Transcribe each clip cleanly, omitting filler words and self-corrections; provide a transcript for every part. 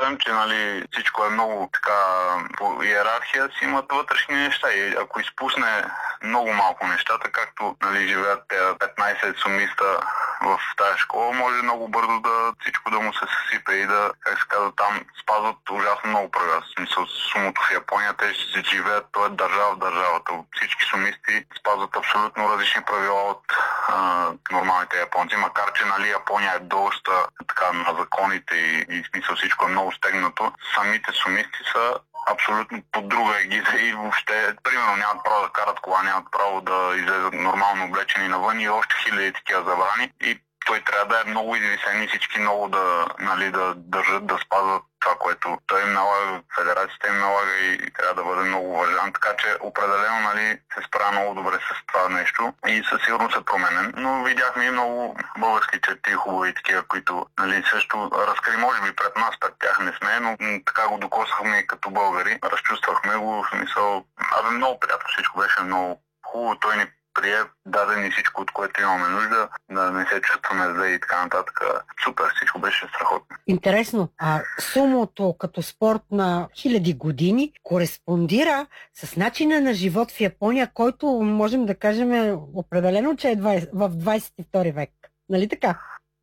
освен, че всичко е много така по иерархия, си имат вътрешни неща и ако изпусне много малко нещата, както живеят тези 15 сумиста в тази школа, може много бързо всичко да му се съсипе и как се казва, там спазват ужасно много правила. В смисъл, сумото в Япония, те ще живеят, това е държава в държавата. Всички сумисти спазват абсолютно различни правила от нормалните японци, макар че Япония е доста така на законите и в смисъл всичко е много стегнато. Самите сумисти са абсолютно под друга егида и въобще, примерно, нямат право да карат кола, нямат право да излезат нормално облечени навън и още хиляди такива забрани. И той трябва да е много извисен и всички много да държат, да спазват това, което той им налага, федерацията им налага и трябва да бъде много уважан. Така че определено се справя много добре с това нещо и със сигурност е променен. Но видяхме и много български черти, хубави такива, които също разкри, може би пред нас, пред тях не сме, но така го докосвахме и като българи. Разчувствахме го, в смисъл, много приятно, всичко беше много хубаво. Той ни прие, даде ни всичко, от което имаме нужда, да не се чувстваме зле и така нататък. Супер, всичко беше страхотно. Интересно, сумото като спорт на хиляди години кореспондира с начина на живот в Япония, който можем да кажем определено, че е в 22 век. Нали така?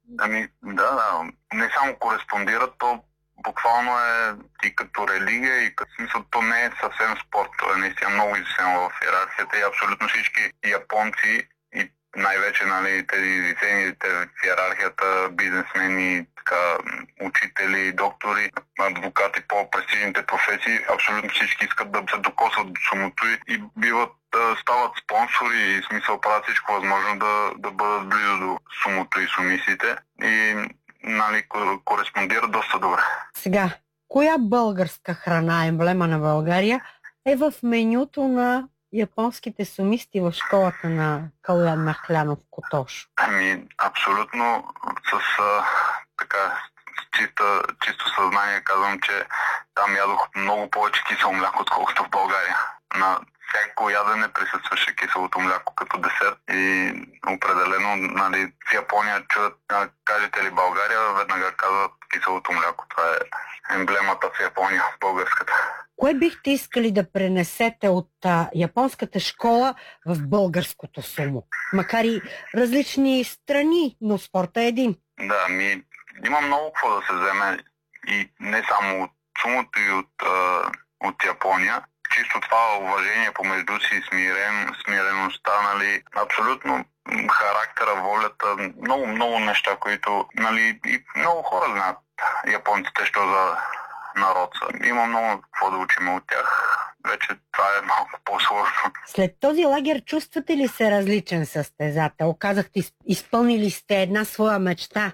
Да. Не само кореспондира, то буквално е и като религия, и като смисъл, то не е съвсем спорт, то е наистина много извисено в иерархията и абсолютно всички японци и най-вече тези извисени в иерархията, бизнесмени, учители, доктори, адвокати по престижните професии, абсолютно всички искат да се докосват до сумото и стават спонсори и в смисъл правят всичко възможно да бъдат близо до сумото и сумисите и кореспондира доста добре. Сега, коя българска храна, емблема на България, е в менюто на японските сумисти в школата на Калуян Махлянов Котошо? Абсолютно с чисто съзнание казвам, че там ядох много повече кисело мляко, отколкото в България. На всяко ядене присъстваше киселото мляко като десерт и определено в Япония чуят, кажете ли България, веднага казват киселото мляко. Това е емблемата в Япония, българската. Кое бихте искали да пренесете от японската школа в българското сумо? Макар и различни страни, но спорта е един. Да, има много какво да се вземе и не само от сумото и от Япония. Чисто това уважение помежду си, смиреността, абсолютно характера, волята, много неща, които и много хора знаят японците, що за народ са. Има много какво да учим от тях. Вече това е малко по-сложно. След този лагер чувствате ли се различен състезател? Казахте, изпълнили сте една своя мечта.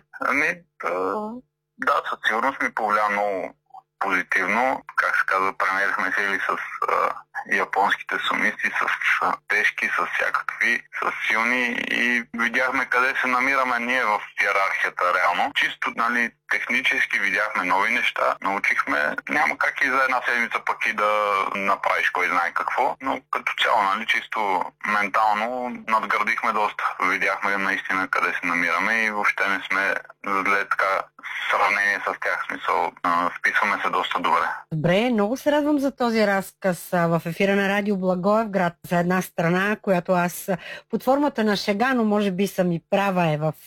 Да, със сигурност ми повлия много позитивно. Как се казва, премерихме се или с японските сумисти, с тежки, с всякакви, с силни и видяхме къде се намираме ние в иерархията реално. Чисто, технически видяхме нови неща, научихме. Няма как и за една седмица пък и да направиш кой знае какво, но като цяло, чисто ментално надградихме доста. Видяхме наистина къде се намираме и въобще не сме зле така сравнение с тях. Смисъл, вписваме се доста добре. Добре, много се радвам за този разказ в ефира на Радио Благоевград за една страна, която аз под формата на шега, но може би съм и права, е в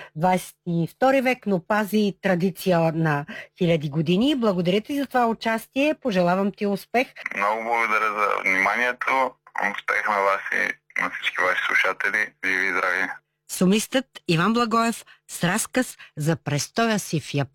22 век, но пази традиция на хиляди години. Благодаря ти за това участие, пожелавам ти успех. Много благодаря за вниманието, успех на вас и на всички ваши слушатели. Живи и здрави! Сумистът Иван Благоев с разказ за престоя си в Япония.